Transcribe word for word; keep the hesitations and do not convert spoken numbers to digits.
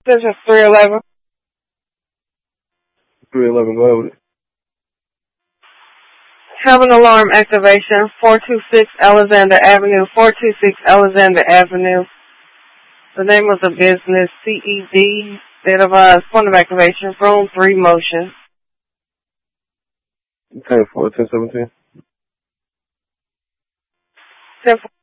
This is three eleven. three eleven, go ahead with it. Have an alarm activation, four two six Alexander Avenue, four two six Alexander Avenue. The name of the business, C E D, date of uh, point of activation, room three motion. ten four, ten seventeen. ten four.